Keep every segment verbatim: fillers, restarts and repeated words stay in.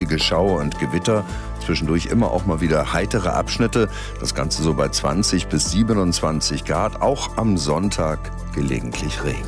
häufige Schauer und Gewitter, zwischendurch immer auch mal wieder heitere Abschnitte. Das Ganze so bei zwanzig bis siebenundzwanzig Grad, auch am Sonntag gelegentlich Regen.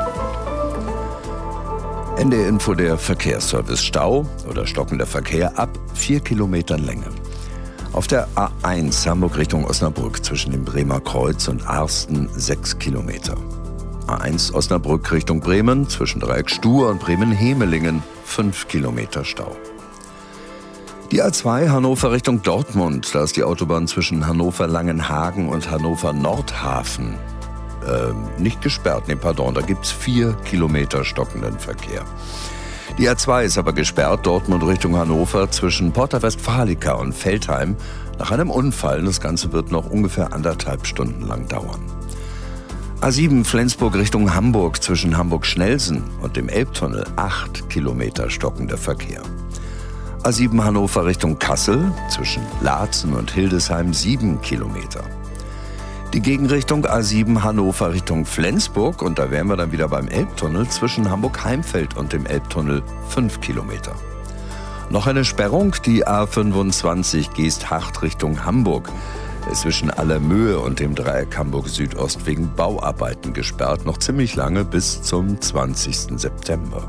N D R Info, der Verkehrsservice. Stau oder stockender Verkehr ab vier Kilometern Länge. Auf der A eins Hamburg Richtung Osnabrück zwischen dem Bremer Kreuz und Arsten sechs Kilometer. A eins Osnabrück Richtung Bremen zwischen Dreieck Stuhr und Bremen-Hemelingen fünf Kilometer Stau. Die A zwei Hannover Richtung Dortmund, da ist die Autobahn zwischen Hannover-Langenhagen und Hannover-Nordhafen äh, nicht gesperrt. Nee, pardon, da gibt's vier Kilometer stockenden Verkehr. Die A zwei ist aber gesperrt, Dortmund Richtung Hannover zwischen Porta Westfalica und Veltheim nach einem Unfall. Das Ganze wird noch ungefähr anderthalb Stunden lang dauern. A sieben Flensburg Richtung Hamburg zwischen Hamburg-Schnelsen und dem Elbtunnel acht Kilometer stockender Verkehr. A sieben Hannover Richtung Kassel zwischen Laatzen und Hildesheim sieben Kilometer. Die Gegenrichtung A sieben Hannover Richtung Flensburg, und da wären wir dann wieder beim Elbtunnel, zwischen Hamburg-Heimfeld und dem Elbtunnel fünf Kilometer. Noch eine Sperrung, die A fünfundzwanzig Geesthacht Richtung Hamburg. Ist zwischen Allermöhe und dem Dreieck Hamburg Südost wegen Bauarbeiten gesperrt, noch ziemlich lange bis zum zwanzigsten September.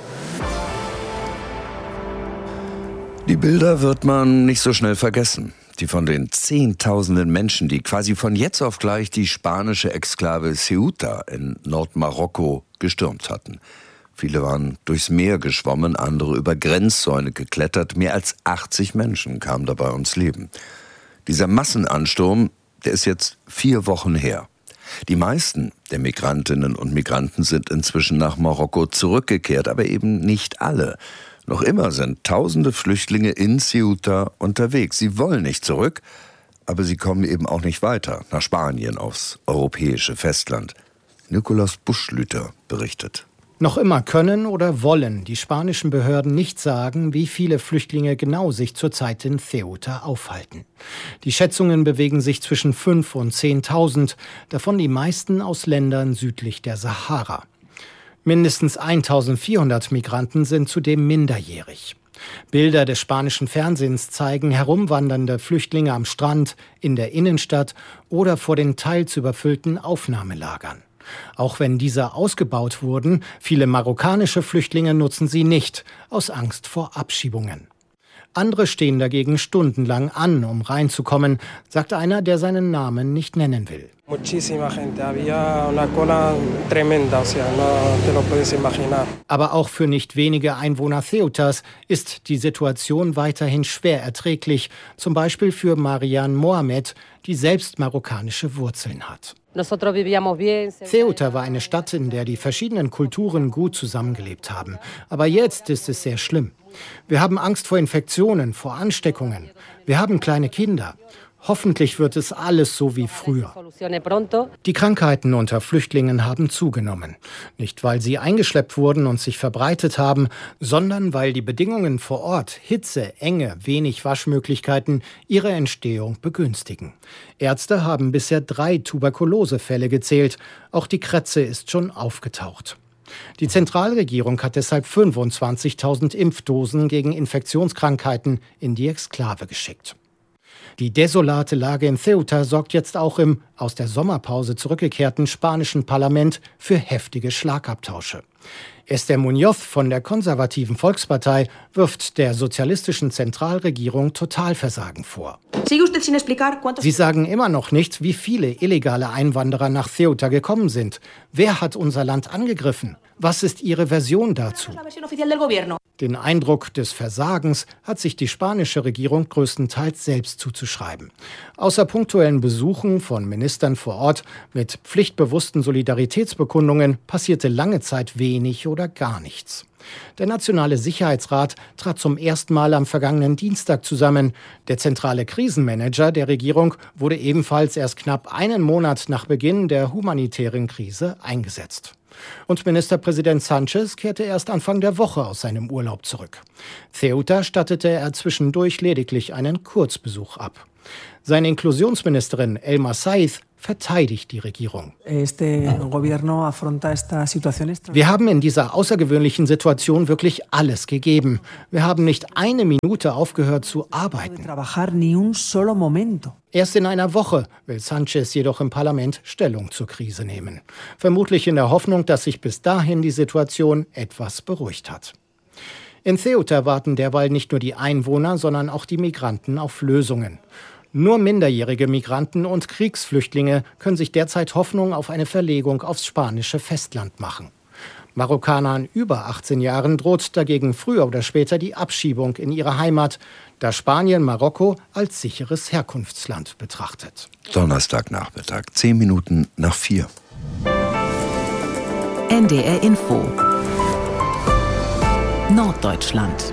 Die Bilder wird man nicht so schnell vergessen. Die von den Zehntausenden Menschen, die quasi von jetzt auf gleich die spanische Exklave Ceuta in Nordmarokko gestürmt hatten. Viele waren durchs Meer geschwommen, andere über Grenzzäune geklettert. Mehr als achtzig Menschen kamen dabei ums Leben. Dieser Massenansturm, der ist jetzt vier Wochen her. Die meisten der Migrantinnen und Migranten sind inzwischen nach Marokko zurückgekehrt, aber eben nicht alle. Noch immer sind tausende Flüchtlinge in Ceuta unterwegs. Sie wollen nicht zurück, aber sie kommen eben auch nicht weiter, nach Spanien, aufs europäische Festland. Nikolaus Buschlüter berichtet. Noch immer können oder wollen die spanischen Behörden nicht sagen, wie viele Flüchtlinge genau sich zurzeit in Ceuta aufhalten. Die Schätzungen bewegen sich zwischen fünf und zehntausend, davon die meisten aus Ländern südlich der Sahara. Mindestens eintausendvierhundert Migranten sind zudem minderjährig. Bilder des spanischen Fernsehens zeigen herumwandernde Flüchtlinge am Strand, in der Innenstadt oder vor den teils überfüllten Aufnahmelagern. Auch wenn diese ausgebaut wurden, viele marokkanische Flüchtlinge nutzen sie nicht, aus Angst vor Abschiebungen. Andere stehen dagegen stundenlang an, um reinzukommen, sagt einer, der seinen Namen nicht nennen will. Aber auch für nicht wenige Einwohner Ceutas ist die Situation weiterhin schwer erträglich, zum Beispiel für Marian Mohamed, die selbst marokkanische Wurzeln hat. Ceuta war eine Stadt, in der die verschiedenen Kulturen gut zusammengelebt haben. Aber jetzt ist es sehr schlimm. Wir haben Angst vor Infektionen, vor Ansteckungen. Wir haben kleine Kinder. Hoffentlich wird es alles so wie früher. Die Krankheiten unter Flüchtlingen haben zugenommen. Nicht, weil sie eingeschleppt wurden und sich verbreitet haben, sondern weil die Bedingungen vor Ort, Hitze, Enge, wenig Waschmöglichkeiten, ihre Entstehung begünstigen. Ärzte haben bisher drei Tuberkulosefälle gezählt. Auch die Krätze ist schon aufgetaucht. Die Zentralregierung hat deshalb fünfundzwanzigtausend Impfdosen gegen Infektionskrankheiten in die Exklave geschickt. Die desolate Lage in Ceuta sorgt jetzt auch im aus der Sommerpause zurückgekehrten spanischen Parlament für heftige Schlagabtausche. Esther Muñoz von der konservativen Volkspartei wirft der sozialistischen Zentralregierung Totalversagen vor. Sie sagen immer noch nicht, wie viele illegale Einwanderer nach Ceuta gekommen sind. Wer hat unser Land angegriffen? Was ist Ihre Version dazu? Den Eindruck des Versagens hat sich die spanische Regierung größtenteils selbst zuzuschreiben. Außer punktuellen Besuchen von Ministern vor Ort mit pflichtbewussten Solidaritätsbekundungen passierte lange Zeit wenig oder gar nichts. Der Nationale Sicherheitsrat trat zum ersten Mal am vergangenen Dienstag zusammen. Der zentrale Krisenmanager der Regierung wurde ebenfalls erst knapp einen Monat nach Beginn der humanitären Krise eingesetzt. Und Ministerpräsident Sánchez kehrte erst Anfang der Woche aus seinem Urlaub zurück. Ceuta stattete er zwischendurch lediglich einen Kurzbesuch ab. Seine Inklusionsministerin Elma Said verteidigt die Regierung. Wir haben in dieser außergewöhnlichen Situation wirklich alles gegeben. Wir haben nicht eine Minute aufgehört zu arbeiten. Erst in einer Woche will Sanchez jedoch im Parlament Stellung zur Krise nehmen. Vermutlich in der Hoffnung, dass sich bis dahin die Situation etwas beruhigt hat. In Ceuta warten derweil nicht nur die Einwohner, sondern auch die Migranten auf Lösungen. Nur minderjährige Migranten und Kriegsflüchtlinge können sich derzeit Hoffnung auf eine Verlegung aufs spanische Festland machen. Marokkanern über achtzehn Jahren droht dagegen früher oder später die Abschiebung in ihre Heimat, da Spanien Marokko als sicheres Herkunftsland betrachtet. Donnerstagnachmittag, zehn Minuten nach vier. N D R Info Norddeutschland.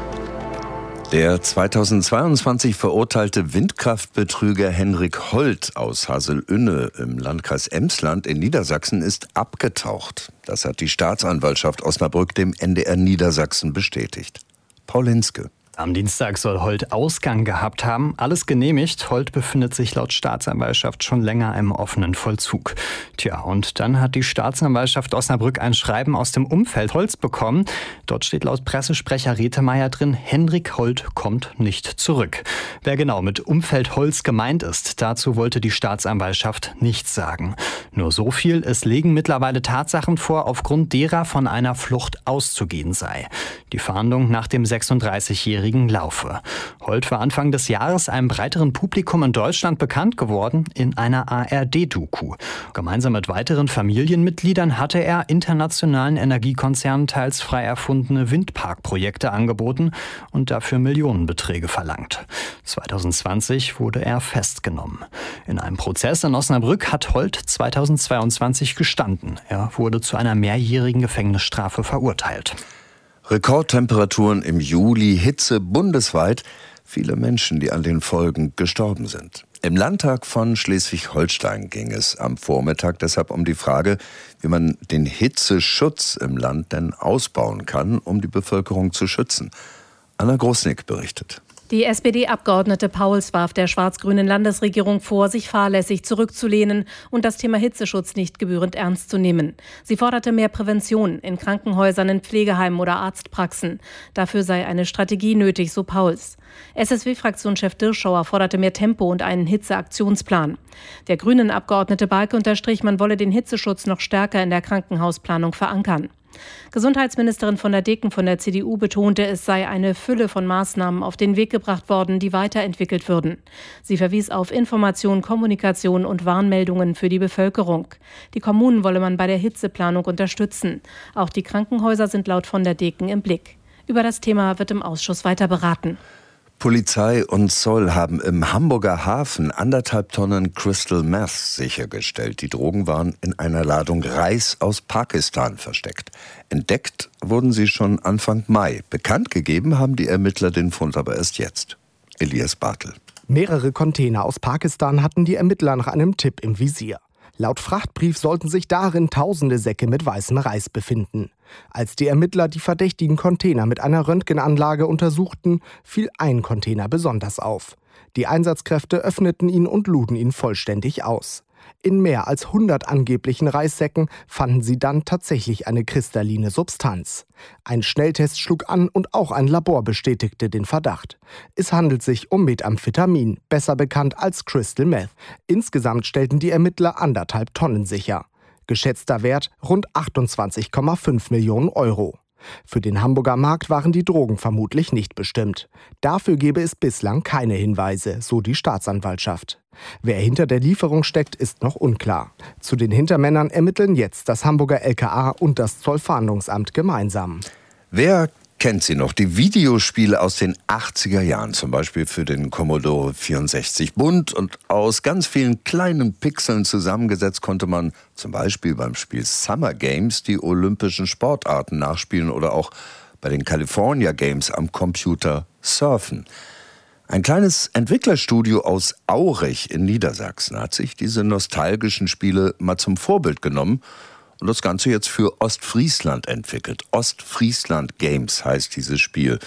Der zweitausendzweiundzwanzig verurteilte Windkraftbetrüger Henrik Holt aus Haselünne im Landkreis Emsland in Niedersachsen ist abgetaucht. Das hat die Staatsanwaltschaft Osnabrück dem N D R Niedersachsen bestätigt. Paul Hinske. Am Dienstag soll Holt Ausgang gehabt haben. Alles genehmigt. Holt befindet sich laut Staatsanwaltschaft schon länger im offenen Vollzug. Tja, und dann hat die Staatsanwaltschaft Osnabrück ein Schreiben aus dem Umfeld Holts bekommen. Dort steht laut Pressesprecher Retemeyer drin, Henrik Holt kommt nicht zurück. Wer genau mit Umfeld Holts gemeint ist, dazu wollte die Staatsanwaltschaft nichts sagen. Nur so viel, es liegen mittlerweile Tatsachen vor, aufgrund derer von einer Flucht auszugehen sei. Die Fahndung nach dem sechsunddreißigjährigen Laufe. Holt war Anfang des Jahres einem breiteren Publikum in Deutschland bekannt geworden in einer A R D-Doku. Gemeinsam mit weiteren Familienmitgliedern hatte er internationalen Energiekonzernen teils frei erfundene Windparkprojekte angeboten und dafür Millionenbeträge verlangt. zweitausendzwanzig wurde er festgenommen. In einem Prozess in Osnabrück hat Holt zweitausendzweiundzwanzig gestanden. Er wurde zu einer mehrjährigen Gefängnisstrafe verurteilt. Rekordtemperaturen im Juli, Hitze bundesweit, viele Menschen, die an den Folgen gestorben sind. Im Landtag von Schleswig-Holstein ging es am Vormittag deshalb um die Frage, wie man den Hitzeschutz im Land denn ausbauen kann, um die Bevölkerung zu schützen. Anna Großnick berichtet. Die S P D-Abgeordnete Pauls warf der schwarz-grünen Landesregierung vor, sich fahrlässig zurückzulehnen und das Thema Hitzeschutz nicht gebührend ernst zu nehmen. Sie forderte mehr Prävention in Krankenhäusern, in Pflegeheimen oder Arztpraxen. Dafür sei eine Strategie nötig, so Pauls. S S W-Fraktionschef Dirschauer forderte mehr Tempo und einen Hitzeaktionsplan. Der Grünen-Abgeordnete Balke unterstrich, man wolle den Hitzeschutz noch stärker in der Krankenhausplanung verankern. Gesundheitsministerin von der Decken von der C D U betonte, es sei eine Fülle von Maßnahmen auf den Weg gebracht worden, die weiterentwickelt würden. Sie verwies auf Information, Kommunikation und Warnmeldungen für die Bevölkerung. Die Kommunen wolle man bei der Hitzeplanung unterstützen. Auch die Krankenhäuser sind laut von der Decken im Blick. Über das Thema wird im Ausschuss weiter beraten. Polizei und Zoll haben im Hamburger Hafen anderthalb Tonnen Crystal Meth sichergestellt. Die Drogen waren in einer Ladung Reis aus Pakistan versteckt. Entdeckt wurden sie schon Anfang Mai. Bekannt gegeben haben die Ermittler den Fund aber erst jetzt. Elias Bartel. Mehrere Container aus Pakistan hatten die Ermittler nach einem Tipp im Visier. Laut Frachtbrief sollten sich darin tausende Säcke mit weißem Reis befinden. Als die Ermittler die verdächtigen Container mit einer Röntgenanlage untersuchten, fiel ein Container besonders auf. Die Einsatzkräfte öffneten ihn und luden ihn vollständig aus. In mehr als hundert angeblichen Reissäcken fanden sie dann tatsächlich eine kristalline Substanz. Ein Schnelltest schlug an und auch ein Labor bestätigte den Verdacht. Es handelt sich um Methamphetamin, besser bekannt als Crystal Meth. Insgesamt stellten die Ermittler anderthalb Tonnen sicher. Geschätzter Wert rund achtundzwanzig Komma fünf Millionen Euro. Für den Hamburger Markt waren die Drogen vermutlich nicht bestimmt. Dafür gebe es bislang keine Hinweise, so die Staatsanwaltschaft. Wer hinter der Lieferung steckt, ist noch unklar. Zu den Hintermännern ermitteln jetzt das Hamburger L K A und das Zollfahndungsamt gemeinsam. Wer kennt sie noch? Die Videospiele aus den achtziger Jahren, zum Beispiel für den Commodore vierundsechzig. Bunt und aus ganz vielen kleinen Pixeln zusammengesetzt konnte man zum Beispiel beim Spiel Summer Games die olympischen Sportarten nachspielen oder auch bei den California Games am Computer surfen. Ein kleines Entwicklerstudio aus Aurich in Niedersachsen hat sich diese nostalgischen Spiele mal zum Vorbild genommen und das Ganze jetzt für Ostfriesland entwickelt. Ostfriesland Games heißt dieses Spiel.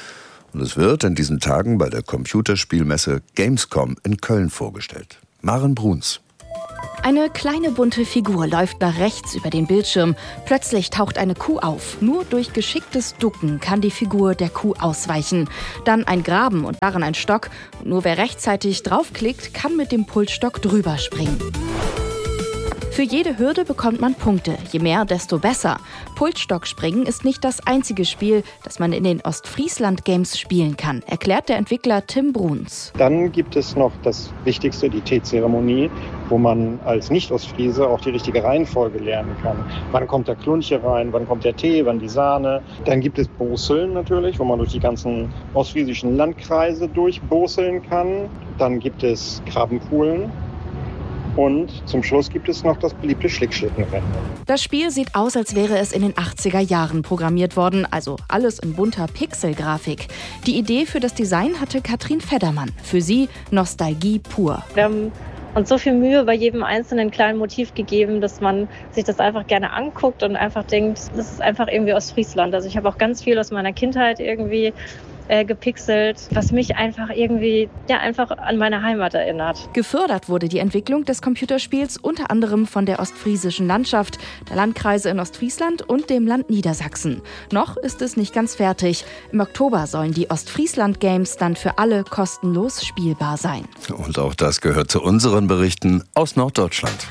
Und es wird in diesen Tagen bei der Computerspielmesse Gamescom in Köln vorgestellt. Maren Bruns. Eine kleine bunte Figur läuft nach rechts über den Bildschirm. Plötzlich taucht eine Kuh auf. Nur durch geschicktes Ducken kann die Figur der Kuh ausweichen. Dann ein Graben und darin ein Stock. Nur wer rechtzeitig draufklickt, kann mit dem Pulsstock drüber springen. Für jede Hürde bekommt man Punkte. Je mehr, desto besser. Pulsstockspringen ist nicht das einzige Spiel, das man in den Ostfriesland Games spielen kann, erklärt der Entwickler Tim Bruns. Dann gibt es noch das Wichtigste, die Teezeremonie, wo man als Nicht-Ostfriese auch die richtige Reihenfolge lernen kann. Wann kommt der Klunche rein, wann kommt der Tee, wann die Sahne. Dann gibt es Boseln natürlich, wo man durch die ganzen ostfriesischen Landkreise durchboseln kann. Dann gibt es Krabbenpoolen. Und zum Schluss gibt es noch das beliebte Schlickschlittenrennen. Das Spiel sieht aus, als wäre es in den achtziger Jahren programmiert worden, also alles in bunter Pixelgrafik. Die Idee für das Design hatte Katrin Feddermann. Für sie Nostalgie pur. Wir haben uns so viel Mühe bei jedem einzelnen kleinen Motiv gegeben, dass man sich das einfach gerne anguckt und einfach denkt, das ist einfach irgendwie Ostfriesland. Also ich habe auch ganz viel aus meiner Kindheit irgendwie äh, gepixelt, was mich einfach irgendwie ja einfach an meine Heimat erinnert. Gefördert wurde die Entwicklung des Computerspiels unter anderem von der ostfriesischen Landschaft, der Landkreise in Ostfriesland und dem Land Niedersachsen. Noch ist es nicht ganz fertig. Im Oktober sollen die Ostfriesland Games dann für alle kostenlos spielbar sein. Und auch das gehört zu unseren Berichten aus Norddeutschland.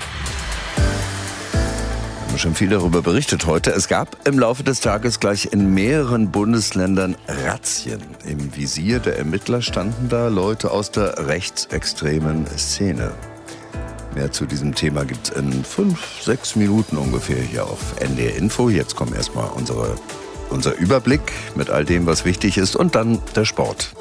Wir haben schon viel darüber berichtet heute. Es gab im Laufe des Tages gleich in mehreren Bundesländern Razzien. Im Visier der Ermittler standen da Leute aus der rechtsextremen Szene. Mehr zu diesem Thema gibt's in fünf, sechs Minuten ungefähr hier auf N D R Info. Jetzt kommt erstmal unsere, unser Überblick mit all dem, was wichtig ist, und dann der Sport.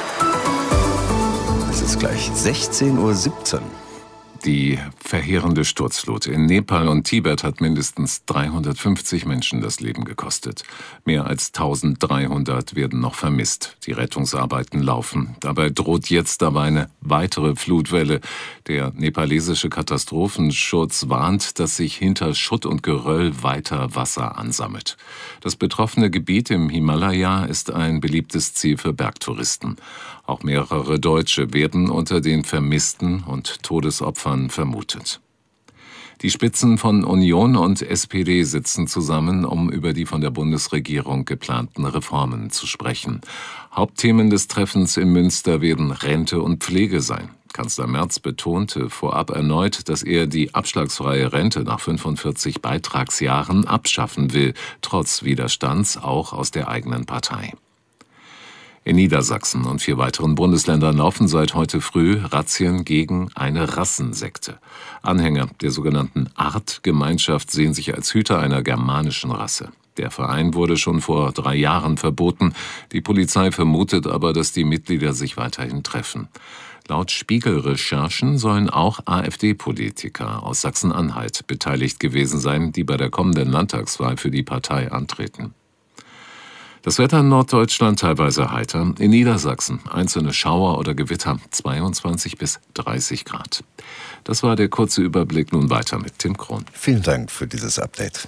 Es ist gleich sechzehn Uhr siebzehn. Die verheerende Sturzflut in Nepal und Tibet hat mindestens dreihundertfünfzig Menschen das Leben gekostet. Mehr als eintausenddreihundert werden noch vermisst. Die Rettungsarbeiten laufen. Dabei droht jetzt aber eine weitere Flutwelle. Der nepalesische Katastrophenschutz warnt, dass sich hinter Schutt und Geröll weiter Wasser ansammelt. Das betroffene Gebiet im Himalaya ist ein beliebtes Ziel für Bergtouristen. Auch mehrere Deutsche werden unter den Vermissten und Todesopfern vermutet. Die Spitzen von Union und S P D sitzen zusammen, um über die von der Bundesregierung geplanten Reformen zu sprechen. Hauptthemen des Treffens in Münster werden Rente und Pflege sein. Kanzler Merz betonte vorab erneut, dass er die abschlagsfreie Rente nach fünfundvierzig Beitragsjahren abschaffen will, trotz Widerstands auch aus der eigenen Partei. In Niedersachsen und vier weiteren Bundesländern laufen seit heute früh Razzien gegen eine Rassensekte. Anhänger der sogenannten Artgemeinschaft sehen sich als Hüter einer germanischen Rasse. Der Verein wurde schon vor drei Jahren verboten. Die Polizei vermutet aber, dass die Mitglieder sich weiterhin treffen. Laut Spiegel-Recherchen sollen auch AfD-Politiker aus Sachsen-Anhalt beteiligt gewesen sein, die bei der kommenden Landtagswahl für die Partei antreten. Das Wetter in Norddeutschland teilweise heiter, in Niedersachsen einzelne Schauer oder Gewitter, zweiundzwanzig bis dreißig Grad. Das war der kurze Überblick, nun weiter mit Tim Krohn. Vielen Dank für dieses Update.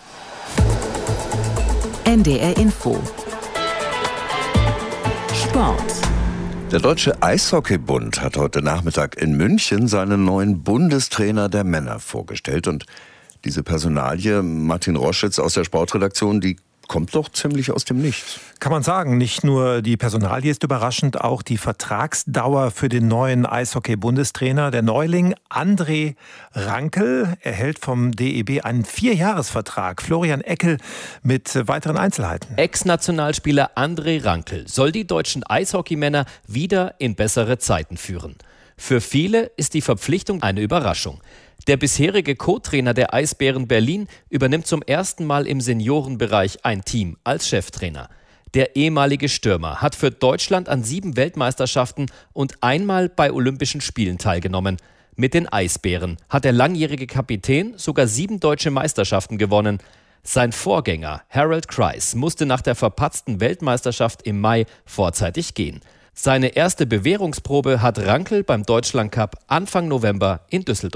N D R Info. Sport. Der Deutsche Eishockeybund hat heute Nachmittag in München seinen neuen Bundestrainer der Männer vorgestellt. Und diese Personalie, Martin Roschitz aus der Sportredaktion, die kommt doch ziemlich aus dem Nichts. Kann man sagen. Nicht nur die Personalie ist überraschend, auch die Vertragsdauer für den neuen Eishockey-Bundestrainer. Der Neuling André Rankel erhält vom D E B einen Vierjahresvertrag. Florian Eckel mit weiteren Einzelheiten. Ex-Nationalspieler André Rankel soll die deutschen Eishockeymänner wieder in bessere Zeiten führen. Für viele ist die Verpflichtung eine Überraschung. Der bisherige Co-Trainer der Eisbären Berlin übernimmt zum ersten Mal im Seniorenbereich ein Team als Cheftrainer. Der ehemalige Stürmer hat für Deutschland an sieben Weltmeisterschaften und einmal bei Olympischen Spielen teilgenommen. Mit den Eisbären hat der langjährige Kapitän sogar sieben deutsche Meisterschaften gewonnen. Sein Vorgänger Harold Kreis musste nach der verpatzten Weltmeisterschaft im Mai vorzeitig gehen. Seine erste Bewährungsprobe hat Rankel beim Deutschlandcup Anfang November in Düsseldorf.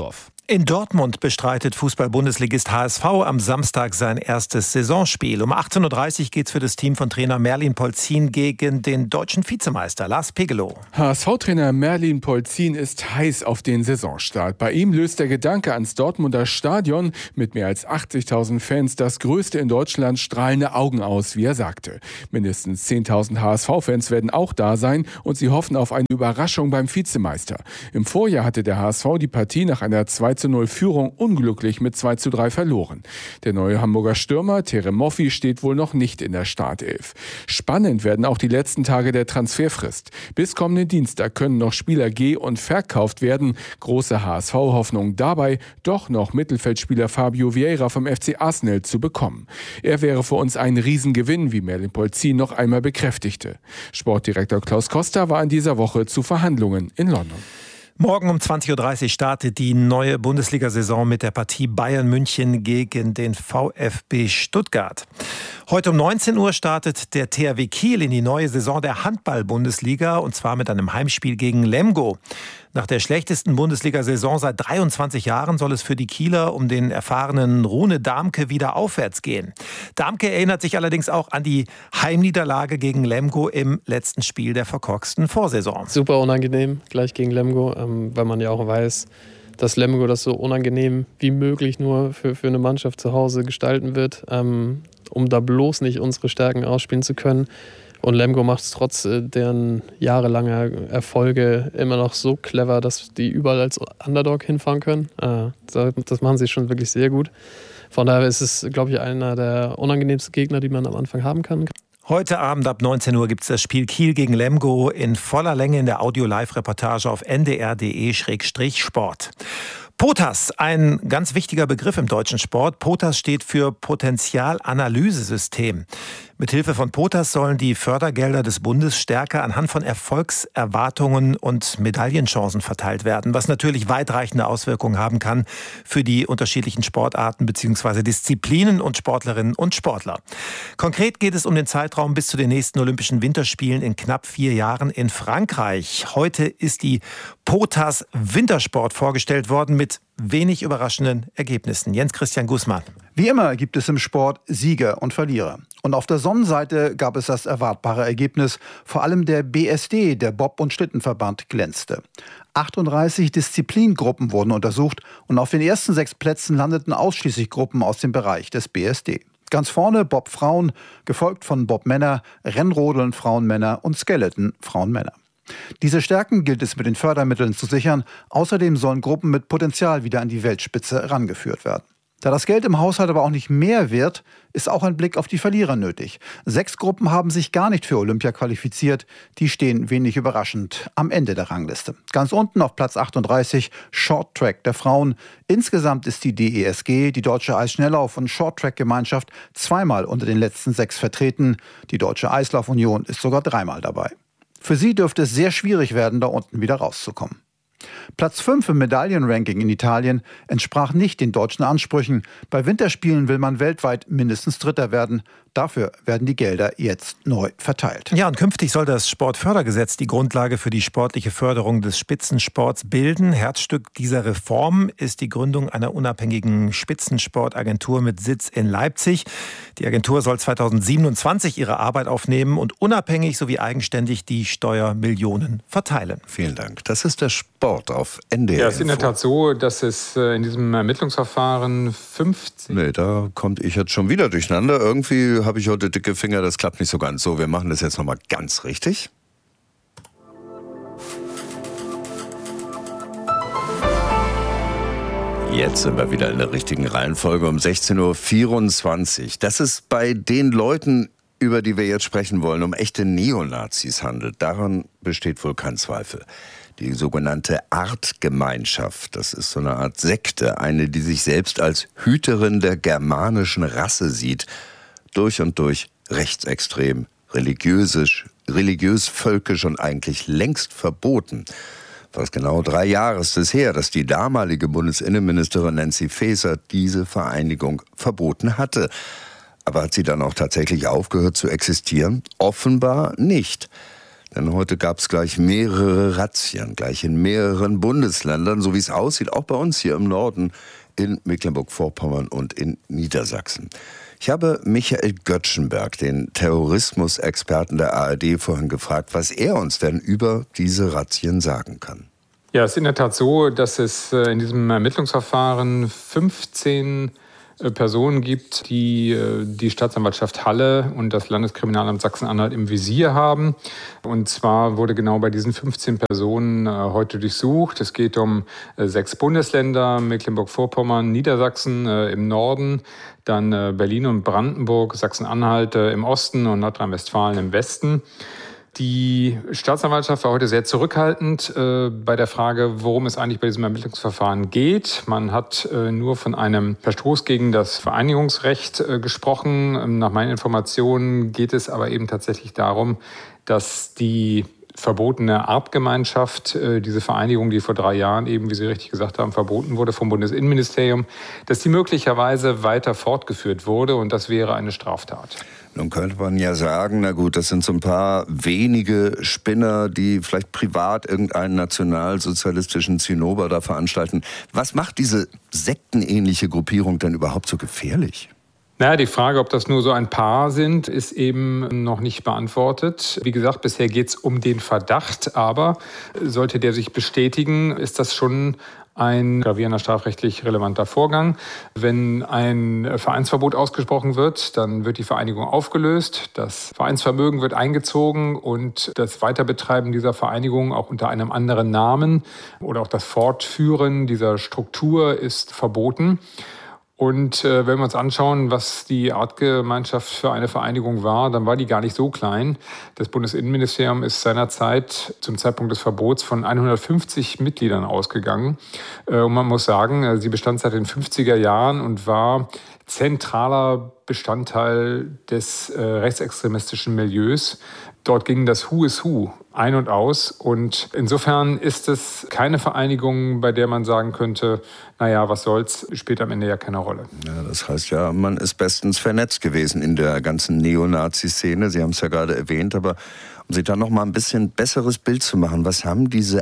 In Dortmund bestreitet Fußball-Bundesligist H S V am Samstag sein erstes Saisonspiel. Um achtzehn Uhr dreißig geht es für das Team von Trainer Merlin Polzin gegen den deutschen Vizemeister Lars Pegelow. H S V-Trainer Merlin Polzin ist heiß auf den Saisonstart. Bei ihm löst der Gedanke ans Dortmunder Stadion mit mehr als achtzigtausend Fans das größte in Deutschland strahlende Augen aus, wie er sagte. Mindestens zehntausend H S V-Fans werden auch da sein und sie hoffen auf eine Überraschung beim Vizemeister. Im Vorjahr hatte der H S V die Partie nach einer zwei zu null Führung unglücklich mit zwei zu drei verloren. Der neue Hamburger Stürmer Terem Moffi steht wohl noch nicht in der Startelf. Spannend werden auch die letzten Tage der Transferfrist. Bis kommenden Dienstag können noch Spieler geh- und verkauft werden. Große H S V-Hoffnung dabei, doch noch Mittelfeldspieler Fabio Vieira vom F C Arsenal zu bekommen. Er wäre für uns ein Riesengewinn, wie Merlin Polzin noch einmal bekräftigte. Sportdirektor Klaus Costa war in dieser Woche zu Verhandlungen in London. Morgen um zwanzig Uhr dreißig startet die neue Bundesliga-Saison mit der Partie Bayern München gegen den VfB Stuttgart. Heute um neunzehn Uhr startet der T H W Kiel in die neue Saison der Handball-Bundesliga und zwar mit einem Heimspiel gegen Lemgo. Nach der schlechtesten Bundesliga-Saison seit dreiundzwanzig Jahren soll es für die Kieler um den erfahrenen Rune Darmke wieder aufwärts gehen. Darmke erinnert sich allerdings auch an die Heimniederlage gegen Lemgo im letzten Spiel der verkorksten Vorsaison. Super unangenehm, gleich gegen Lemgo, ähm, weil man ja auch weiß, dass Lemgo das so unangenehm wie möglich nur für, für eine Mannschaft zu Hause gestalten wird, ähm, um da bloß nicht unsere Stärken ausspielen zu können. Und Lemgo macht es trotz äh, deren jahrelanger Erfolge immer noch so clever, dass die überall als Underdog hinfahren können. Äh, das machen sie schon wirklich sehr gut. Von daher ist es, glaube ich, einer der unangenehmsten Gegner, die man am Anfang haben kann. Heute Abend ab neunzehn Uhr gibt es das Spiel Kiel gegen Lemgo in voller Länge in der Audio-Live-Reportage auf n d r punkt d e Schrägstrich sport. POTAS, ein ganz wichtiger Begriff im deutschen Sport. POTAS steht für Potenzialanalysesystem. Mithilfe von POTAS sollen die Fördergelder des Bundes stärker anhand von Erfolgserwartungen und Medaillenchancen verteilt werden, was natürlich weitreichende Auswirkungen haben kann für die unterschiedlichen Sportarten bzw. Disziplinen und Sportlerinnen und Sportler. Konkret geht es um den Zeitraum bis zu den nächsten Olympischen Winterspielen in knapp vier Jahren in Frankreich. Heute ist die POTAS Wintersport vorgestellt worden mit wenig überraschenden Ergebnissen. Jens Christian Gußmann. Wie immer gibt es im Sport Sieger und Verlierer. Und auf der Sonnenseite gab es das erwartbare Ergebnis. Vor allem der B S D, der Bob- und Schlittenverband, glänzte. achtunddreißig Disziplingruppen wurden untersucht und auf den ersten sechs Plätzen landeten ausschließlich Gruppen aus dem Bereich des B S D. Ganz vorne Bob Frauen, gefolgt von Bob Männer, Rennrodeln Frauen Männer und Skeleton Frauen Männer. Diese Stärken gilt es mit den Fördermitteln zu sichern. Außerdem sollen Gruppen mit Potenzial wieder an die Weltspitze herangeführt werden. Da das Geld im Haushalt aber auch nicht mehr wird, ist auch ein Blick auf die Verlierer nötig. Sechs Gruppen haben sich gar nicht für Olympia qualifiziert. Die stehen wenig überraschend am Ende der Rangliste. Ganz unten auf Platz achtunddreißig Short Track der Frauen. Insgesamt ist die D E S G, die Deutsche Eisschnelllauf- und Short Track Gemeinschaft, zweimal unter den letzten sechs vertreten. Die Deutsche Eislaufunion ist sogar dreimal dabei. Für sie dürfte es sehr schwierig werden, da unten wieder rauszukommen. Platz fünf im Medaillenranking in Italien entsprach nicht den deutschen Ansprüchen. Bei Winterspielen will man weltweit mindestens Dritter werden. Dafür werden die Gelder jetzt neu verteilt. Ja, und künftig soll das Sportfördergesetz die Grundlage für die sportliche Förderung des Spitzensports bilden. Herzstück dieser Reform ist die Gründung einer unabhängigen Spitzensportagentur mit Sitz in Leipzig. Die Agentur soll zweitausendsiebenundzwanzig ihre Arbeit aufnehmen und unabhängig sowie eigenständig die Steuermillionen verteilen. Vielen Dank. Das ist der Sport auf N D R. Ja, es ist in der Tat so, dass es in diesem Ermittlungsverfahren fünfzehn... Nee, da kommt ich jetzt schon wieder durcheinander. Irgendwie habe ich heute dicke Finger, das klappt nicht so ganz. So, wir machen das jetzt nochmal ganz richtig. Jetzt sind wir wieder in der richtigen Reihenfolge um sechzehn Uhr vierundzwanzig. Dass es bei den Leuten, über die wir jetzt sprechen wollen, um echte Neonazis handelt, daran besteht wohl kein Zweifel. Die sogenannte Artgemeinschaft, das ist so eine Art Sekte, eine, die sich selbst als Hüterin der germanischen Rasse sieht, durch und durch rechtsextrem, religiösisch, religiös-völkisch und eigentlich längst verboten. Fast genau drei Jahre ist es her, dass die damalige Bundesinnenministerin Nancy Faeser diese Vereinigung verboten hatte. Aber hat sie dann auch tatsächlich aufgehört zu existieren? Offenbar nicht. Denn heute gab es gleich mehrere Razzien, gleich in mehreren Bundesländern, so wie es aussieht, auch bei uns hier im Norden, in Mecklenburg-Vorpommern und in Niedersachsen. Ich habe Michael Göttschenberg, den Terrorismusexperten der A R D, vorhin gefragt, was er uns denn über diese Razzien sagen kann. Ja, es ist in der Tat so, dass es in diesem Ermittlungsverfahren fünfzehn Personen gibt, die die Staatsanwaltschaft Halle und das Landeskriminalamt Sachsen-Anhalt im Visier haben. Und zwar wurde genau bei diesen fünfzehn Personen heute durchsucht. Es geht um sechs Bundesländer, Mecklenburg-Vorpommern, Niedersachsen im Norden, dann Berlin und Brandenburg, Sachsen-Anhalt im Osten und Nordrhein-Westfalen im Westen. Die Staatsanwaltschaft war heute sehr zurückhaltend äh, bei der Frage, worum es eigentlich bei diesem Ermittlungsverfahren geht. Man hat äh, nur von einem Verstoß gegen das Vereinigungsrecht äh, gesprochen. Nach meinen Informationen geht es aber eben tatsächlich darum, dass die verbotene Artgemeinschaft, äh, diese Vereinigung, die vor drei Jahren eben, wie Sie richtig gesagt haben, verboten wurde vom Bundesinnenministerium, dass die möglicherweise weiter fortgeführt wurde und das wäre eine Straftat. Nun könnte man ja sagen, na gut, das sind so ein paar wenige Spinner, die vielleicht privat irgendeinen nationalsozialistischen Zinnober da veranstalten. Was macht diese sektenähnliche Gruppierung denn überhaupt so gefährlich? Naja, die Frage, ob das nur so ein paar sind, ist eben noch nicht beantwortet. Wie gesagt, bisher geht es um den Verdacht, aber sollte der sich bestätigen, ist das schon ein gravierender strafrechtlich relevanter Vorgang. Wenn ein Vereinsverbot ausgesprochen wird, dann wird die Vereinigung aufgelöst, das Vereinsvermögen wird eingezogen und das Weiterbetreiben dieser Vereinigung auch unter einem anderen Namen oder auch das Fortführen dieser Struktur ist verboten. Und äh, wenn wir uns anschauen, was die Artgemeinschaft für eine Vereinigung war, dann war die gar nicht so klein. Das Bundesinnenministerium ist seinerzeit zum Zeitpunkt des Verbots von hundertfünfzig Mitgliedern ausgegangen. Äh, und man muss sagen, sie bestand seit den fünfziger Jahren und war zentraler Bestandteil des äh, rechtsextremistischen Milieus. Dort ging das Who is Who ein und aus. Und insofern ist es keine Vereinigung, bei der man sagen könnte, naja, was soll's, spielt am Ende ja keine Rolle. Ja, das heißt ja, man ist bestens vernetzt gewesen in der ganzen Neonazi-Szene. Sie haben es ja gerade erwähnt, aber um sich da noch mal ein bisschen besseres Bild zu machen, was haben diese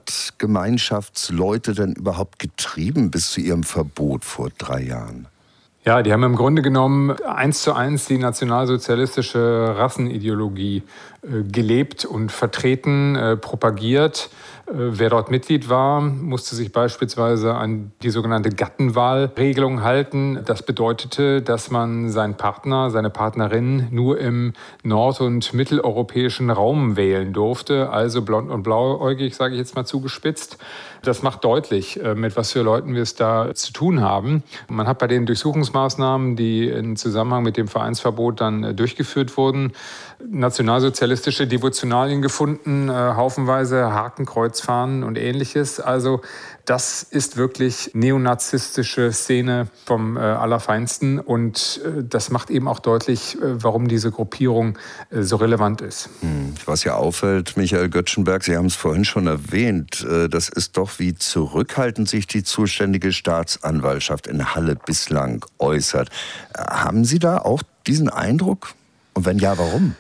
Artgemeinschaftsleute denn überhaupt getrieben bis zu ihrem Verbot vor drei Jahren? Ja, die haben im Grunde genommen eins zu eins die nationalsozialistische Rassenideologie äh, gelebt und vertreten, äh, propagiert. Äh, wer dort Mitglied war, musste sich beispielsweise an die sogenannte Gattenwahlregelung halten. Das bedeutete, dass man seinen Partner, seine Partnerin nur im nord- und mitteleuropäischen Raum wählen durfte, also blond und blauäugig, sage ich jetzt mal zugespitzt. Das macht deutlich, mit was für Leuten wir es da zu tun haben. Man hat bei den Durchsuchungsmaßnahmen, die im Zusammenhang mit dem Vereinsverbot dann durchgeführt wurden, nationalsozialistische Devotionalien gefunden, haufenweise Hakenkreuzfahnen und Ähnliches. Also das ist wirklich neonazistische Szene vom Allerfeinsten und das macht eben auch deutlich, warum diese Gruppierung so relevant ist. Was ja auffällt, Michael Göttschenberg, Sie haben es vorhin schon erwähnt, das ist doch, wie zurückhaltend sich die zuständige Staatsanwaltschaft in Halle bislang äußert. Haben Sie da auch diesen Eindruck? Und wenn ja, warum?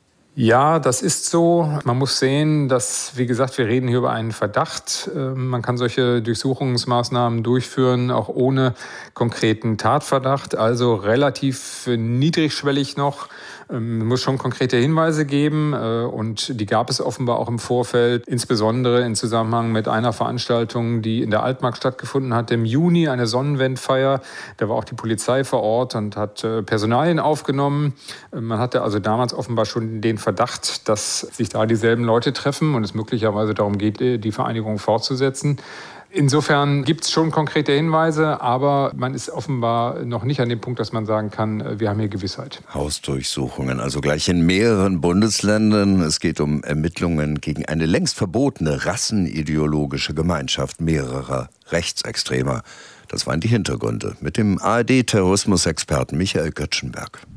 Ja, das ist so. Man muss sehen, dass, wie gesagt, wir reden hier über einen Verdacht. Man kann solche Durchsuchungsmaßnahmen durchführen, auch ohne konkreten Tatverdacht, also relativ niedrigschwellig noch. Es muss schon konkrete Hinweise geben und die gab es offenbar auch im Vorfeld, insbesondere im Zusammenhang mit einer Veranstaltung, die in der Altmark stattgefunden hat im Juni, eine Sonnenwendfeier. Da war auch die Polizei vor Ort und hat Personalien aufgenommen. Man hatte also damals offenbar schon den Verdacht, dass sich da dieselben Leute treffen und es möglicherweise darum geht, die Vereinigung fortzusetzen. Insofern gibt es schon konkrete Hinweise, aber man ist offenbar noch nicht an dem Punkt, dass man sagen kann, wir haben hier Gewissheit. Hausdurchsuchungen, also gleich in mehreren Bundesländern. Es geht um Ermittlungen gegen eine längst verbotene rassenideologische Gemeinschaft mehrerer Rechtsextremer. Das waren die Hintergründe mit dem A R D-Terrorismusexperten Michael Göttschenberg.